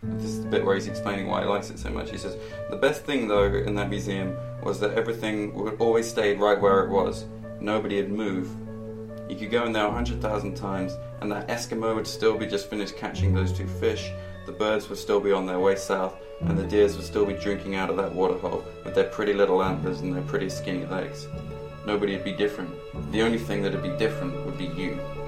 this is the bit where he's explaining why he likes it so much. He says, the best thing though in that museum was that everything would always stayed right where it was. Nobody would move. You could go in there 100,000 times and that Eskimo would still be just finished catching those 2 fish, the birds would still be on their way south, and the deers would still be drinking out of that waterhole with their pretty little antlers and their pretty skinny legs. Nobody would be different. The only thing that would be different would be you.